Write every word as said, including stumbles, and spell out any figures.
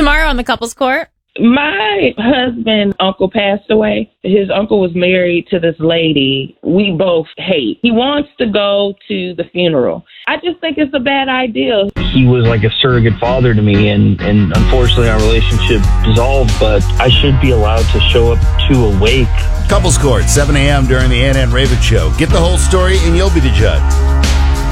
Tomorrow on the Couples Court. My husband's uncle passed away. His uncle was married to this lady we both hate. He wants to go to the funeral. I just think it's a bad idea. He was like a surrogate father to me, and, and unfortunately our relationship dissolved, but I should be allowed to show up to a wake. Couples Court, seven a.m. during the Ann and Raven Show. Get the whole story and you'll be the judge.